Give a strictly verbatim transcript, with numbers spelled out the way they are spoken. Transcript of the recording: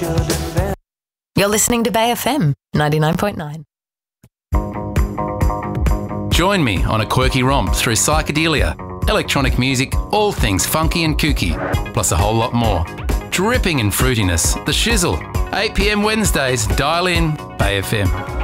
You're listening to Bay F M ninety-nine point nine. Join me on a quirky romp through psychedelia, electronic music, all things funky and kooky, plus a whole lot more. Dripping in fruitiness, The Shizzle, eight p m Wednesdays, dial in, Bay F M.